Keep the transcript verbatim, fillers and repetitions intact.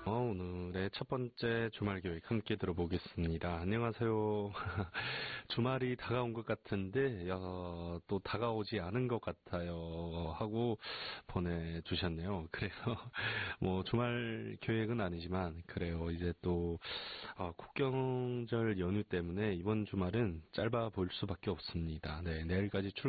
어, 오늘의 첫 번째 주말 교육 함께 들어보겠습니다. 안녕하세요. 주말이 다가온 것 같은데 어, 또 다가오지 않은 것 같아요 하고 보내주셨네요. 그래요. 뭐 주말 교육은 아니지만 그래요. 이제 또 어, 국경절 연휴 때문에 이번 주말은 짧아 보일 수밖에 없습니다. 네, 내일까지 출